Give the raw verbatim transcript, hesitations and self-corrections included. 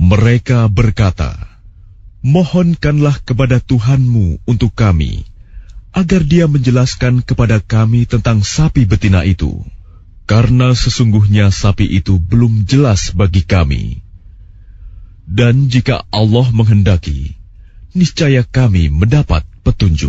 Mereka berkata, mohonkanlah kepada Tuhanmu untuk kami, agar dia menjelaskan kepada kami tentang sapi betina itu, karena sesungguhnya sapi itu belum jelas bagi kami. Dan jika Allah menghendaki, niscaya kami mendapat petunjuk.